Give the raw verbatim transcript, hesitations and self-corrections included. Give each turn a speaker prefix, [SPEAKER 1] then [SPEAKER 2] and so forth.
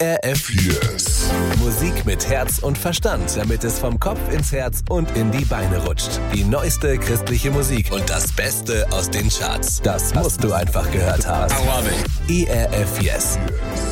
[SPEAKER 1] R F Yes. Musik mit Herz und Verstand, damit es vom Kopf ins Herz und in die Beine rutscht. Die neueste christliche Musik und das Beste aus den Charts. Das musst du einfach gehört haben. I love it. E R F Yes.